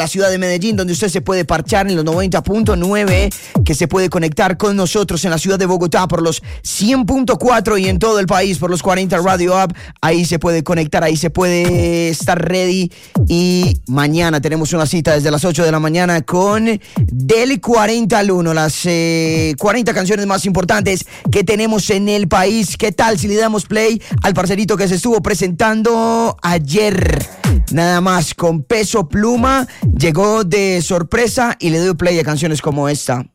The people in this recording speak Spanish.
la ciudad de Medellín, donde usted se puede parchar en los 90.9, que se puede conectar con nosotros en la ciudad de Bogotá por los 100.4 y en todo el país por los 40 Radio App. Ahí se puede conectar, ahí se puede estar ready. Y mañana tenemos una cita desde las 8 de la mañana con Del 40 al 1, las 40 canciones más importantes que tenemos en el país. ¿Qué tal si le damos play al parcerito que se estuvo presentando ayer? Nada más con Peso Pluma, llegó de sorpresa y le doy play a canciones como esta.